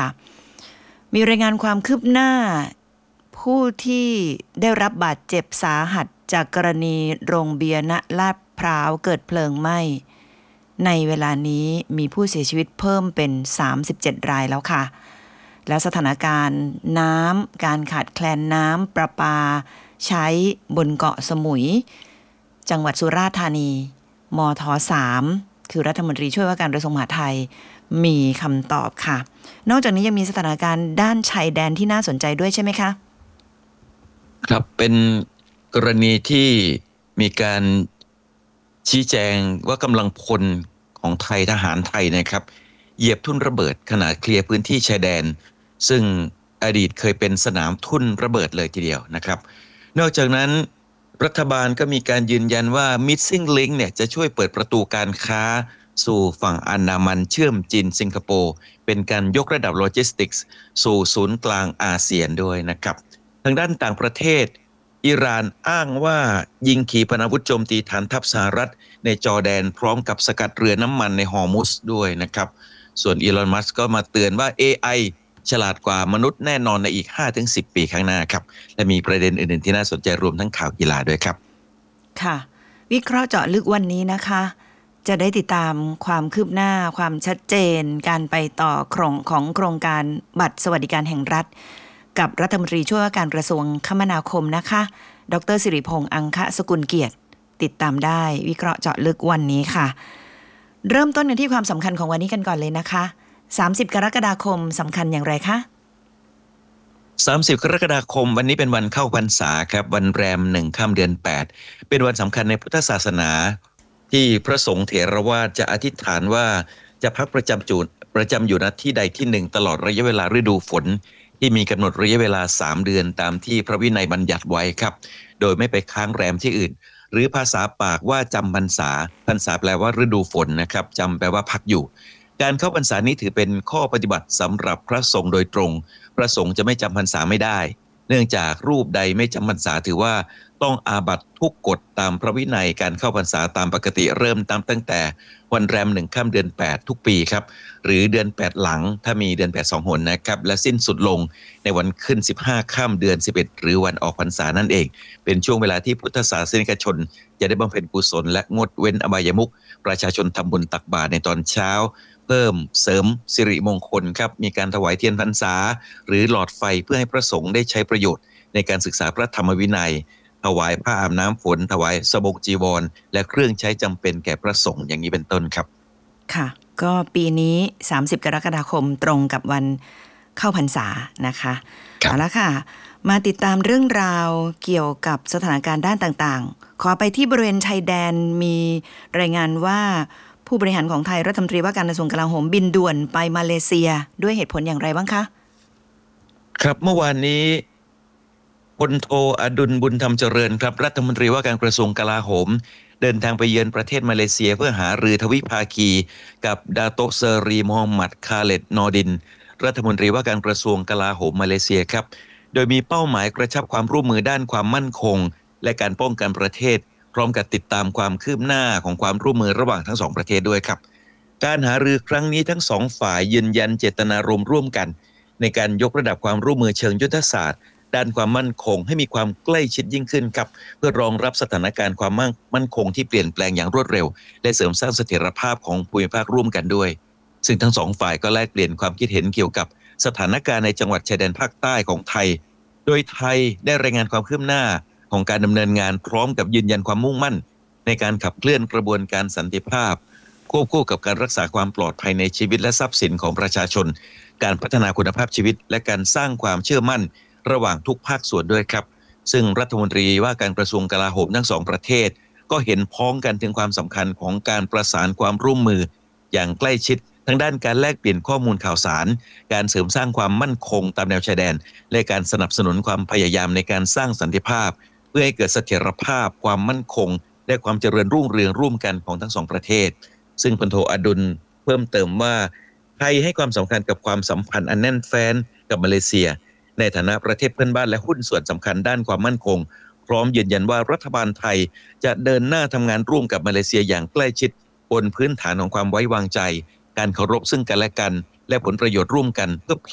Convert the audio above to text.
ค่ะมีรายงานความคืบหน้าผู้ที่ได้รับบาดเจ็บสาหัสจากกรณีโรงเบียร์ณลาดพร้าวเกิดเพลิงไหม้ในเวลานี้มีผู้เสียชีวิตเพิ่มเป็น37รายแล้วค่ะและสถานการณ์น้ำการขาดแคลนน้ำประปาใช้บนเกาะสมุยจังหวัดสุราษฎร์ธานีมท3คือรัฐมนตรีช่วยว่าการกระทรวงมหาดไทยมีคำตอบค่ะนอกจากนี้ยังมีสถานการณ์ด้านชายแดนที่น่าสนใจด้วยใช่ไหมคะครับเป็นกรณีที่มีการชี้แจงว่ากำลังพลของไทยทหารไทยนะครับเหยียบทุ่นระเบิดขณะเคลียร์พื้นที่ชายแดนซึ่งอดีตเคยเป็นสนามทุ่นระเบิดเลยทีเดียวนะครับนอกจากนั้นรัฐบาลก็มีการยืนยันว่า Missing Link เนี่ยจะช่วยเปิดประตูการค้าสู่ฝั่งอันดามันเชื่อมจีนสิงคโปร์เป็นการยกระดับโลจิสติกส์สู่ศูนย์กลางอาเซียนด้วยนะครับทางด้านต่างประเทศอิหร่านอ้างว่ายิงขีปนาวุธโจมตีฐานทัพสหรัฐในจอร์แดนพร้อมกับสกัดเรือน้ำมันในฮอร์มุซด้วยนะครับส่วนอีลอนมัสก์ก็มาเตือนว่า AI ฉลาดกว่ามนุษย์แน่นอนในอีก 5-10 ปีข้างหน้าครับและมีประเด็นอื่นๆที่น่าสนใจรวมทั้งข่าวกีฬาด้วยครับค่ะวิเคราะห์เจาะลึกวันนี้นะคะจะได้ติดตามความคืบหน้าความชัดเจนการไปต่อของโครงการบัตรสวัสดิการแห่งรัฐกับรัฐมนตรีช่วยว่าการกระทรวงคมนาคมนะคะดร.สิริพงษ์อังคสกุลเกียรติติดตามได้วิเคราะห์เจาะลึกวันนี้ค่ะเริ่มต้นกันที่ความสำคัญของวันนี้กันก่อนเลยนะคะ30กรกฎาคมสำคัญอย่างไรคะ 30กรกฎาคมวันนี้เป็นวันเข้าพรรษาครับวันแรม1ค่ำเดือน8เป็นวันสำคัญในพุทธศาสนาที่พระสงฆ์เถรวาทจะอธิษฐานว่าจะพักประจำอยู่ณที่ใดที่หนึ่งตลอดระยะเวลาฤดูฝนที่มีกำหนดระยะเวลา3เดือนตามที่พระวินัยบัญญัติไว้ครับโดยไม่ไปค้างแรมที่อื่นหรือภาษาปากว่าจำพรรษาแปลว่าฤดูฝนนะครับจำแปลว่าพักอยู่การเข้าพรรษานี้ถือเป็นข้อปฏิบัติสำหรับพระสงฆ์โดยตรงพระสงฆ์จะไม่จำพรรษาไม่ได้เนื่องจากรูปใดไม่จำพรรษาถือว่าต้องอาบัติทุกกฎตามพระวินัยการเข้าพรรษาตามปกติเริ่มตั้งแต่วันแรม1ค่ำเดือน8ทุกปีครับหรือเดือน8หลังถ้ามีเดือน8 2หนนะครับและสิ้นสุดลงในวันขึ้น15ค่ำเดือน11หรือวันออกพรรษานั่นเองเป็นช่วงเวลาที่พุทธศาสนิกชนจะได้บำเพ็ญกุศลและงดเว้นอบายมุขประชาชนทำบุญตักบาตรในตอนเช้าเพิ่มเสริมสิริมงคลครับมีการถวายเทียนพรรษาหรือหลอดไฟเพื่อให้พระสงฆ์ได้ใช้ประโยชน์ในการศึกษาพระธรรมวินัยถวายผ้าอาบน้ำฝนถวายสบงจีวรและเครื่องใช้จำเป็นแก่พระสงฆ์อย่างนี้เป็นต้นครับค่ะก็ปีนี้30กรกฎาคมตรงกับวันเข้าพรรษานะคะเอาละค่ะมาติดตามเรื่องราวเกี่ยวกับสถานการณ์ด้านต่างๆขอไปที่บริเวณชายแดนมีรายงานว่าผู้บริหารของไทยรัฐมนตรีว่าการกระทรวงกลาโหมบินด่วนไปมาเลเซียด้วยเหตุผลอย่างไรบ้างคะครับเมื่อวานนี้พลโทอดุลบุญธรรมเจริญครับรัฐมนตรีว่าการกระทรวงกลาโหมเดินทางไปเยือนประเทศมาเลเซียเพื่อหารือทวิภาคีกับดาโตเซอรีโมฮัมหมัดคาเลดนอดินรัฐมนตรีว่าการกระทรวงกลาโหมมาเลเซียครับโดยมีเป้าหมายกระชับความร่วมมือด้านความมั่นคงและการป้องกันประเทศพร้อมกับติดตามความคืบหน้าของความร่วมมือระหว่างทั้งสองประเทศด้วยครับการหารือครั้งนี้ทั้งสองฝ่ายยืนยันเจตนารมณ์ร่วมกันในการยกระดับความร่วมมือเชิงยุทธศาสตร์ด้านความมั่นคงให้มีความใกล้ชิดยิ่งขึ้นครับเพื่อรองรับสถานการณ์ความมั่นคงที่เปลี่ยนแปลงอย่างรวดเร็วและเสริมสร้างเสถียรภาพของภูมิภาคร่วมกันด้วยซึ่งทั้งสองฝ่ายก็แลกเปลี่ยนความคิดเห็นเกี่ยวกับสถานการณ์ในจังหวัดชายแดนภาคใต้ของไทยโดยไทยได้รายงานความคืบหน้าของการดำเนินงานพร้อมกับยืนยันความมุ่งมั่นในการขับเคลื่อนกระบวนการสันติภาพควบคู่กับการรักษาความปลอดภัยในชีวิตและทรัพย์สินของประชาชนการพัฒนาคุณภาพชีวิตและการสร้างความเชื่อมั่นระหว่างทุกภาคส่วนด้วยครับซึ่งรัฐมนตรีว่าการกระทรวงกลาโหมทั้งสองประเทศก็เห็นพ้องกันถึงความสำคัญของการประสานความร่วมมืออย่างใกล้ชิดทั้งด้านการแลกเปลี่ยนข้อมูลข่าวสารการเสริมสร้างความมั่นคงตามแนวชายแดนและการสนับสนุนความพยายามในการสร้างสันติภาพเพื่อให้เกิดเสถียรภาพความมั่นคงและความเจริญรุ่งเรืองร่วมกันของทั้งสองประเทศซึ่งพลโทอดุลเพิ่มเติมว่าไทยให้ความสำคัญกับความสัมพันธ์อันแน่นแฟ้นกับมาเลเซียในฐานะประเทศเพื่อนบ้านและหุ้นส่วนสำคัญด้านความมั่นคงพร้อมยืนยันว่ารัฐบาลไทยจะเดินหน้าทำงานร่วมกับมาเลเซียอย่างใกล้ชิดบนพื้นฐานของความไว้วางใจการเคารพซึ่งกันและกันและผลประโยชน์ร่วมกันเพื่อ